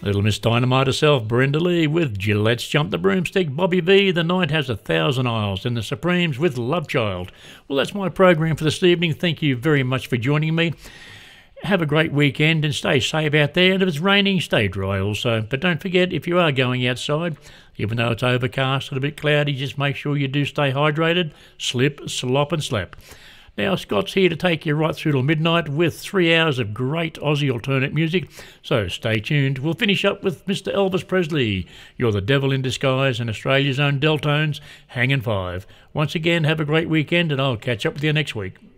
Little Miss Dynamite herself, Brenda Lee with Gillette's Jump the Broomstick, Bobby V, The Night Has 1,000 Isles, and the Supremes with Love Child. Well, that's my program for this evening. Thank you very much for joining me. Have a great weekend and stay safe out there. And if it's raining, stay dry also. But don't forget, if you are going outside, even though it's overcast and a bit cloudy, just make sure you do stay hydrated. Slip, slop and slap. Now, Scott's here to take you right through till midnight with 3 hours of great Aussie alternate music, so stay tuned. We'll finish up with Mr. Elvis Presley, You're the Devil in Disguise, and Australia's own Deltones, Hangin' Five. Once again, have a great weekend, and I'll catch up with you next week.